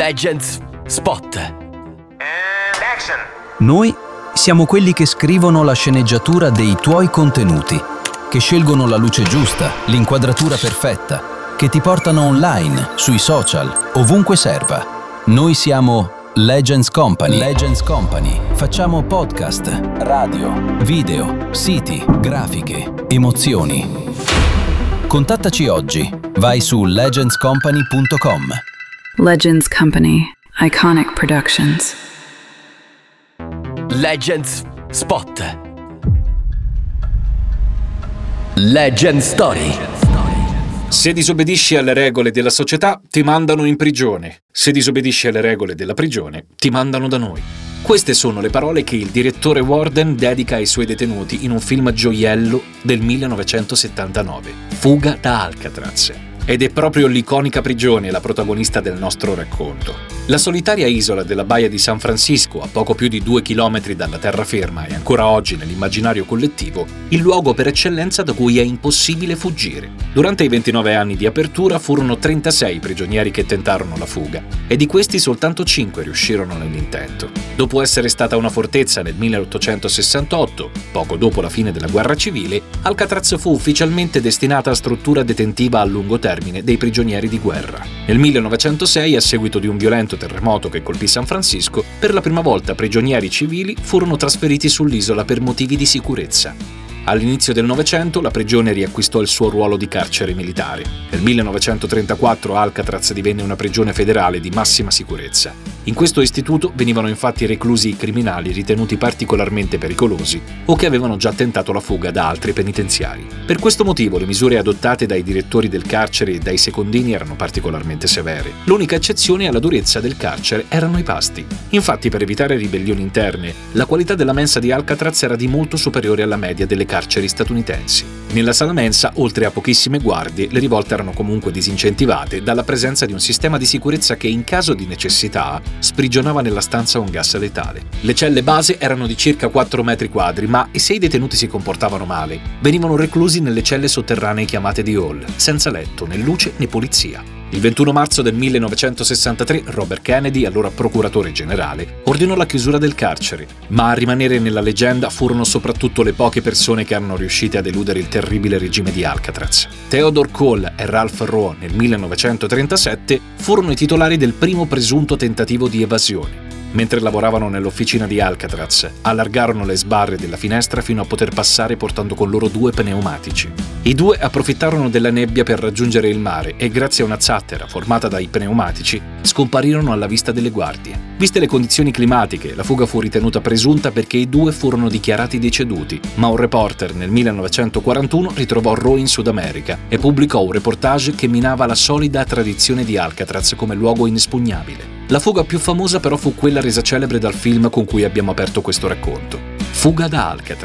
Legends Spot. Action. Noi siamo quelli che scrivono la sceneggiatura dei tuoi contenuti, che scelgono la luce giusta, l'inquadratura perfetta, che ti portano online, sui social, ovunque serva. Noi siamo Legends Company. Legends Company. Facciamo podcast, radio, video, siti, grafiche, emozioni. Contattaci oggi. Vai su legendscompany.com. Legends Company. Iconic Productions. Legends Spot. Legend Story. Se disobbedisci alle regole della società, ti mandano in prigione. Se disobbedisci alle regole della prigione, ti mandano da noi. Queste sono le parole che il direttore Warden dedica ai suoi detenuti in un film gioiello del 1979, Fuga da Alcatraz. Ed è proprio l'iconica prigione la protagonista del nostro racconto. La solitaria isola della baia di San Francisco, a poco più di 2 chilometri dalla terraferma e ancora oggi nell'immaginario collettivo, il luogo per eccellenza da cui è impossibile fuggire. Durante i 29 anni di apertura furono 36 prigionieri che tentarono la fuga e di questi soltanto 5 riuscirono nell'intento. Dopo essere stata una fortezza nel 1868, poco dopo la fine della guerra civile, Alcatraz fu ufficialmente destinata a struttura detentiva a lungo termine dei prigionieri di guerra. Nel 1906, a seguito di un violento terremoto che colpì San Francisco, per la prima volta prigionieri civili furono trasferiti sull'isola per motivi di sicurezza. All'inizio del Novecento la prigione riacquistò il suo ruolo di carcere militare. Nel 1934 Alcatraz divenne una prigione federale di massima sicurezza. In questo istituto venivano infatti reclusi i criminali ritenuti particolarmente pericolosi o che avevano già tentato la fuga da altri penitenziari. Per questo motivo le misure adottate dai direttori del carcere e dai secondini erano particolarmente severe. L'unica eccezione alla durezza del carcere erano i pasti. Infatti, per evitare ribellioni interne, la qualità della mensa di Alcatraz era di molto superiore alla media delle carceri statunitensi. Nella sala mensa, oltre a pochissime guardie, le rivolte erano comunque disincentivate dalla presenza di un sistema di sicurezza che, in caso di necessità, sprigionava nella stanza un gas letale. Le celle base erano di circa 4 metri quadri, ma se i detenuti si comportavano male, venivano reclusi nelle celle sotterranee chiamate di hall, senza letto, né luce né polizia. Il 21 marzo del 1963 Robert Kennedy, allora procuratore generale, ordinò la chiusura del carcere, ma a rimanere nella leggenda furono soprattutto le poche persone che erano riuscite ad eludere il terribile regime di Alcatraz. Theodore Cole e Ralph Rowe nel 1937 furono i titolari del primo presunto tentativo di evasione. Mentre lavoravano nell'officina di Alcatraz, allargarono le sbarre della finestra fino a poter passare portando con loro 2 pneumatici. I 2 approfittarono della nebbia per raggiungere il mare e, grazie a una zattera formata dai pneumatici, scomparirono alla vista delle guardie. Viste le condizioni climatiche, la fuga fu ritenuta presunta perché i 2 furono dichiarati deceduti, ma un reporter nel 1941 ritrovò Rowe in Sud America e pubblicò un reportage che minava la solida tradizione di Alcatraz come luogo inespugnabile. La fuga più famosa però fu quella resa celebre dal film con cui abbiamo aperto questo racconto, Fuga da Alcatraz.